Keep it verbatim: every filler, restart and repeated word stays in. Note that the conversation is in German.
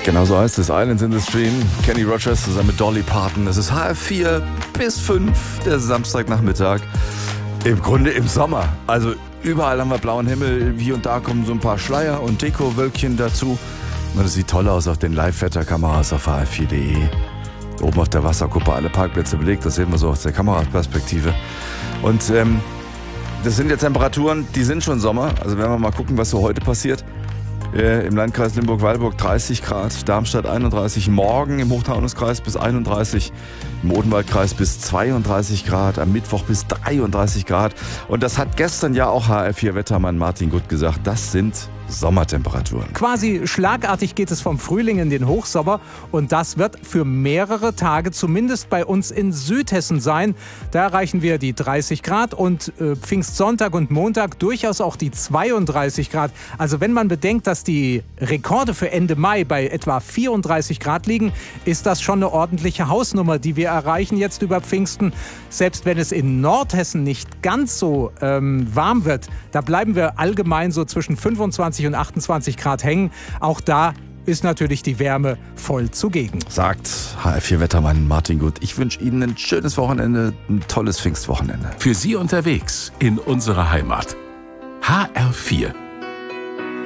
Genau so heißt es, Islands in the Stream. Kenny Rogers zusammen mit Dolly Parton. Es ist H F vier bis fünf, der Samstagnachmittag. Im Grunde im Sommer. Also überall haben wir blauen Himmel. Hier und da kommen so ein paar Schleier und Dekowölkchen dazu. Und es sieht toll aus auf den Live-Wetter-Kameras auf H F vier punkt de. Oben auf der Wasserkuppe alle Parkplätze belegt. Das sehen wir so aus der Kameraperspektive. Und ähm, das sind jetzt Temperaturen, die sind schon Sommer. Also werden wir mal gucken, was so heute passiert. Äh, Im Landkreis Limburg-Weilburg dreißig Grad, Darmstadt einunddreißig, morgen im Hochtaunuskreis bis einunddreißig, im Odenwaldkreis bis zweiunddreißig Grad, am Mittwoch bis dreiunddreißig Grad. Und das hat gestern ja auch H F vier-Wettermann Martin Gutt gesagt, das sind Sommertemperaturen. Quasi schlagartig geht es vom Frühling in den Hochsommer und das wird für mehrere Tage zumindest bei uns in Südhessen sein. Da erreichen wir die dreißig Grad und äh, Pfingstsonntag und Montag durchaus auch die zweiunddreißig Grad. Also wenn man bedenkt, dass die Rekorde für Ende Mai bei etwa vierunddreißig Grad liegen, ist das schon eine ordentliche Hausnummer, die wir erreichen jetzt über Pfingsten. Selbst wenn es in Nordhessen nicht ganz so ähm, warm wird, da bleiben wir allgemein so zwischen fünfundzwanzig und achtundzwanzig Grad hängen. Auch da ist natürlich die Wärme voll zugegen. Sagt H F vier-Wettermann Martin Gutt. Ich wünsche Ihnen ein schönes Wochenende, ein tolles Pfingstwochenende. Für Sie unterwegs in unserer Heimat. H R vier